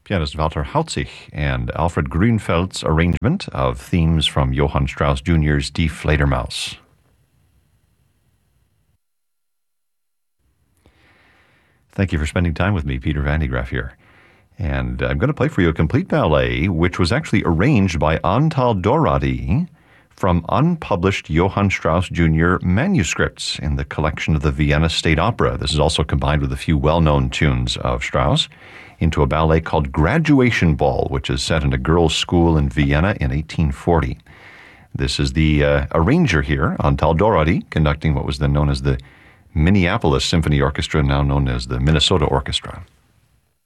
Pianist Walter Hautzig and Alfred Grünfeld's arrangement of themes from Johann Strauss Jr.'s Die Fledermaus. Thank you for spending time with me, Peter Van de Graaff here. And I'm going to play for you a complete ballet, which was actually arranged by Antal Dorady from unpublished Johann Strauss Jr. manuscripts in the collection of the Vienna State Opera. This is also combined with a few well-known tunes of Strauss into a ballet called Graduation Ball, which is set in a girls' school in Vienna in 1840. This is the arranger here, Antal Dorady, conducting what was then known as the Minneapolis Symphony Orchestra, now known as the Minnesota Orchestra.